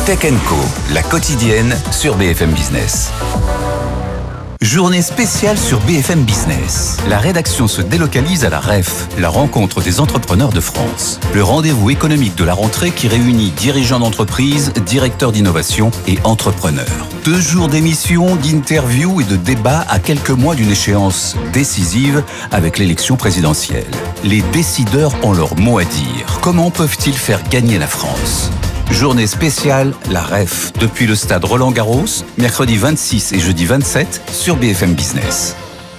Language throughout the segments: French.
Tech & Co, la quotidienne sur BFM Business. Journée spéciale sur BFM Business. La rédaction se délocalise à la REF, la rencontre des entrepreneurs de France. Le rendez-vous économique de la rentrée qui réunit dirigeants d'entreprise, directeurs d'innovation et entrepreneurs. 2 jours d'émissions, d'interviews et de débats à quelques mois d'une échéance décisive avec l'élection présidentielle. Les décideurs ont leur mot à dire. Comment peuvent-ils faire gagner la France ? Journée spéciale, la REF, depuis le stade Roland-Garros, mercredi 26 et jeudi 27 sur BFM Business.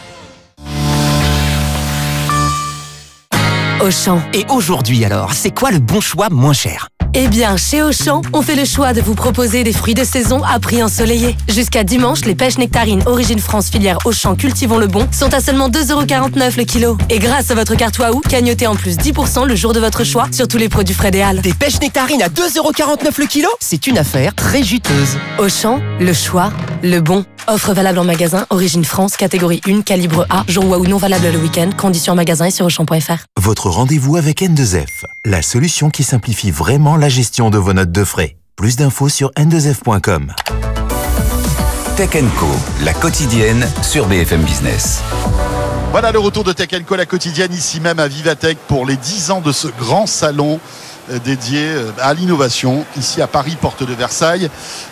Auchan. Et aujourd'hui alors, c'est quoi le bon choix moins cher ? Eh bien, chez Auchan, on fait le choix de vous proposer des fruits de saison à prix ensoleillé. Jusqu'à dimanche, les pêches nectarines Origine France filière Auchan Cultivons le Bon sont à seulement 2,49€ le kilo. Et grâce à votre carte Waouh, gagnotez en plus 10% le jour de votre choix sur tous les produits frais des Halles. Des pêches nectarines à 2,49€ le kilo ? C'est une affaire très juteuse. Auchan, le choix, le bon. Offre valable en magasin, Origine France, catégorie 1, calibre A, jour Waouh non valable le week-end, conditions en magasin et sur Auchan.fr. Votre rendez-vous avec N2F, la solution qui simplifie vraiment la gestion de vos notes de frais. Plus d'infos sur n2f.com. Tech & Co, la quotidienne sur BFM Business. Voilà le retour de Tech & Co, la quotidienne, ici même à Vivatech pour les 10 ans de ce grand salon dédié à l'innovation, ici à Paris, porte de Versailles.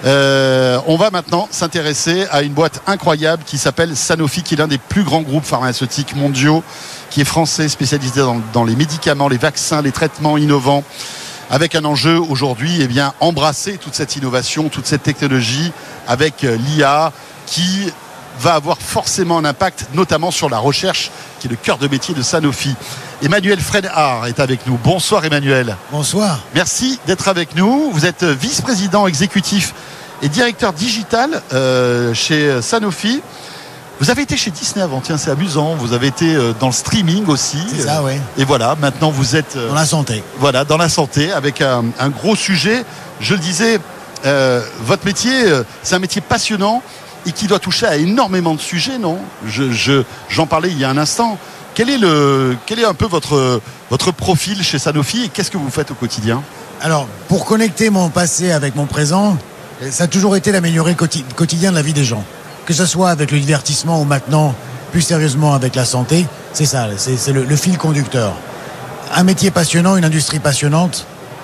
On va maintenant s'intéresser à une boîte incroyable qui s'appelle Sanofi, qui est l'un des plus grands groupes pharmaceutiques mondiaux, qui est français, spécialisé dans les médicaments, les vaccins, les traitements innovants, avec un enjeu aujourd'hui, embrasser toute cette innovation, toute cette technologie avec l'IA qui va avoir forcément un impact, notamment sur la recherche, qui est le cœur de métier de Sanofi. Emmanuel Fredhard est avec nous. Bonsoir Emmanuel. Bonsoir. Merci d'être avec nous. Vous êtes vice-président exécutif et directeur digital chez Sanofi. Vous avez été chez Disney avant, tiens, c'est amusant. Vous avez été dans le streaming aussi. C'est ça, oui. Et voilà, maintenant vous êtes... dans la santé. Voilà, dans la santé, avec un gros sujet. Je le disais, votre métier, c'est un métier passionnant et qui doit toucher à énormément de sujets, non ? J'en parlais il y a un instant. Quel est un peu votre profil chez Sanofi et qu'est-ce que vous faites au quotidien ? Alors, pour connecter mon passé avec mon présent, ça a toujours été d'améliorer le quotidien de la vie des gens. Que ce soit avec le divertissement ou maintenant, plus sérieusement avec la santé, c'est ça, c'est le fil conducteur. Un métier passionnant, une industrie passionnante,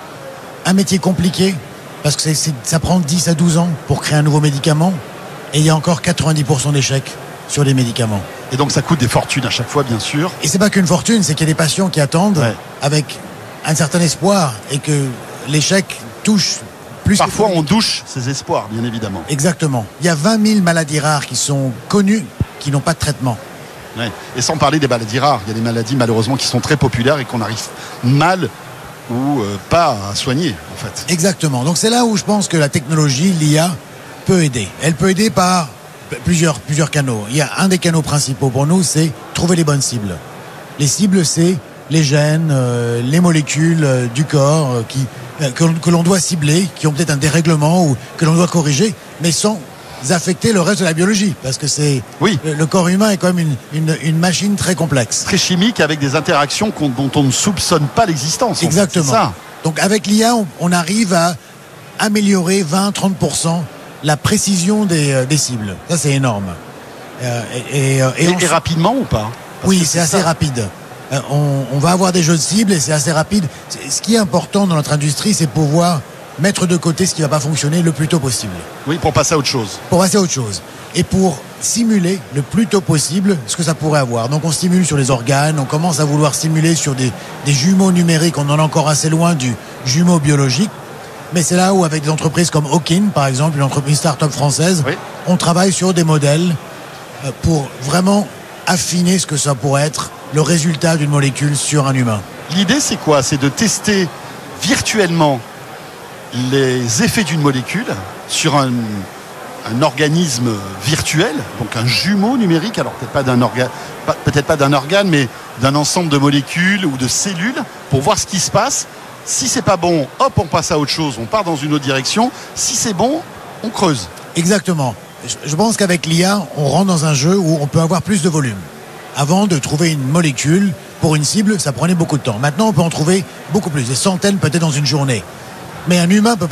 un métier compliqué, parce que ça prend 10 à 12 ans pour créer un nouveau médicament, et il y a encore 90% d'échecs sur les médicaments. Et donc ça coûte des fortunes à chaque fois, bien sûr. Et c'est pas qu'une fortune, c'est qu'il y a des patients qui attendent avec un certain espoir et que l'échec touche plus. Parfois on douche ces espoirs, bien évidemment. Exactement. Il y a 20 000 maladies rares qui sont connues, qui n'ont pas de traitement. Ouais. Et sans parler des maladies rares, il y a des maladies malheureusement qui sont très populaires et qu'on arrive mal ou pas à soigner en fait. Exactement. Donc c'est là où je pense que la technologie, l'IA, peut aider. Elle peut aider par plusieurs canaux. Il y a un des canaux principaux pour nous, c'est trouver les bonnes cibles. Les cibles, c'est les gènes, les molécules du corps que l'on doit cibler, qui ont peut-être un dérèglement ou que l'on doit corriger, mais sans affecter le reste de la biologie, parce que le corps humain est quand même une machine très complexe. Très chimique, avec des interactions dont on ne soupçonne pas l'existence. Exactement. C'est ça. Donc avec l'IA, on arrive à améliorer 20-30% la précision des cibles. Ça, c'est énorme. Et rapidement ou pas ? Oui, c'est assez rapide. On va avoir des jeux de cibles et c'est assez rapide. Ce qui est important dans notre industrie, c'est pouvoir mettre de côté ce qui ne va pas fonctionner le plus tôt possible. Oui, pour passer à autre chose. Pour passer à autre chose. Et pour simuler le plus tôt possible ce que ça pourrait avoir. Donc on simule sur les organes, on commence à vouloir simuler sur des jumeaux numériques. On en est encore assez loin du jumeau biologique. Mais c'est là où, avec des entreprises comme Hawkin, par exemple, une start-up française, on travaille sur des modèles pour vraiment affiner ce que ça pourrait être le résultat d'une molécule sur un humain. L'idée, c'est quoi ? C'est de tester virtuellement les effets d'une molécule sur un organisme virtuel, donc un jumeau numérique, alors peut-être pas d'un organe, mais d'un ensemble de molécules ou de cellules, pour voir ce qui se passe. Si c'est pas bon, hop, on passe à autre chose, on part dans une autre direction. Si c'est bon, on creuse. Exactement. Je pense qu'avec l'IA, on rentre dans un jeu où on peut avoir plus de volume. Avant de trouver une molécule pour une cible, ça prenait beaucoup de temps. Maintenant, on peut en trouver beaucoup plus, des centaines peut-être dans une journée. Mais un humain peut pas